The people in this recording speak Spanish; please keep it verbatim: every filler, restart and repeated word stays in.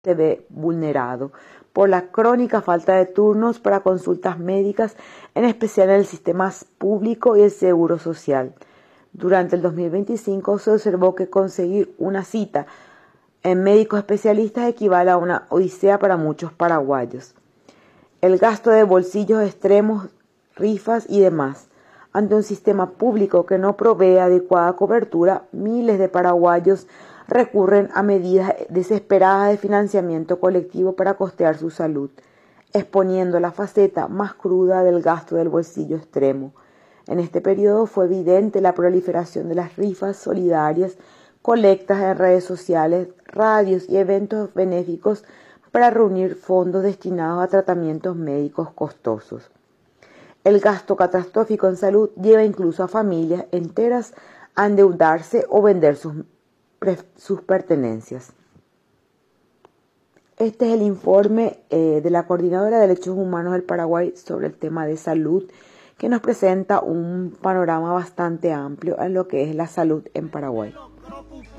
se ve vulnerado por la crónica falta de turnos para consultas médicas, en especial en el sistema público y el seguro social. Durante el dos mil veinticinco se observó que conseguir una cita en médicos especialistas equivale a una odisea para muchos paraguayos. El gasto de bolsillos extremos, rifas y demás. Ante un sistema público que no provee adecuada cobertura, miles de paraguayos recurren a medidas desesperadas de financiamiento colectivo para costear su salud, exponiendo la faceta más cruda del gasto del bolsillo extremo. En este periodo fue evidente la proliferación de las rifas solidarias, colectas en redes sociales, radios y eventos benéficos para reunir fondos destinados a tratamientos médicos costosos. El gasto catastrófico en salud lleva incluso a familias enteras a endeudarse o vender sus, sus pertenencias. Este es el informe eh, de la Coordinadora de Derechos Humanos del Paraguay sobre el tema de salud, que nos presenta un panorama bastante amplio en lo que es la salud en Paraguay.